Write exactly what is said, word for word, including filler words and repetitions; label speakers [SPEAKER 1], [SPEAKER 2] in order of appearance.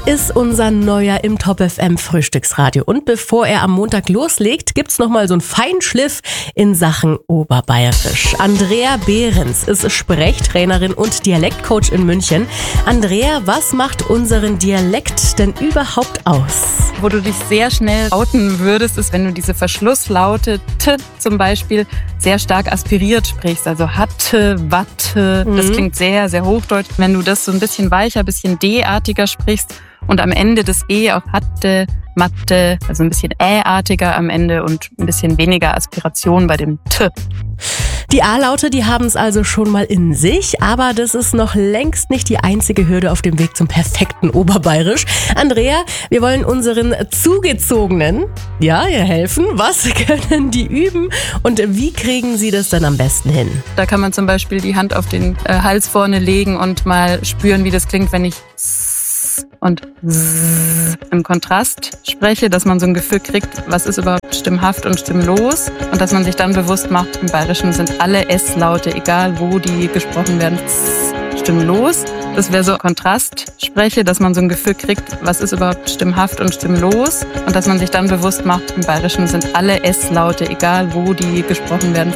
[SPEAKER 1] ist unser neuer im Top F M Frühstücksradio. Und bevor er am Montag loslegt, gibt's noch mal so einen Feinschliff in Sachen Oberbayerisch. Andrea Behrens ist Sprechtrainerin und Dialektcoach in München. Andrea, was macht unseren Dialekt denn überhaupt aus?
[SPEAKER 2] Wo du dich sehr schnell outen würdest, ist, wenn du diese Verschlusslaute T zum Beispiel sehr stark aspiriert sprichst. Also hatte, watte, mhm. Das klingt sehr, sehr hochdeutsch. Wenn du das so ein bisschen weicher, ein bisschen D-artiger sprichst und am Ende das E auch hatte, Matte, also ein bisschen Ä-artiger am Ende und ein bisschen weniger Aspiration bei dem T.
[SPEAKER 1] Die A-Laute, die haben es also schon mal in sich, aber das ist noch längst nicht die einzige Hürde auf dem Weg zum perfekten Oberbayerisch. Andrea, wir wollen unseren Zugezogenen, ja, ihr helfen. Was können die üben und wie kriegen sie das dann am besten hin?
[SPEAKER 2] Da kann man zum Beispiel die Hand auf den äh, Hals vorne legen und mal spüren, wie das klingt, wenn ich und im Kontrast spreche, dass man so ein Gefühl kriegt, was ist überhaupt stimmhaft und stimmlos und dass man sich dann bewusst macht, im Bayerischen sind alle S-Laute, egal wo die gesprochen werden, stimmlos. Das wäre so Kontrast spreche, dass man so ein Gefühl kriegt, was ist überhaupt stimmhaft und stimmlos und dass man sich dann bewusst macht, im Bayerischen sind alle S-Laute, egal wo die gesprochen werden,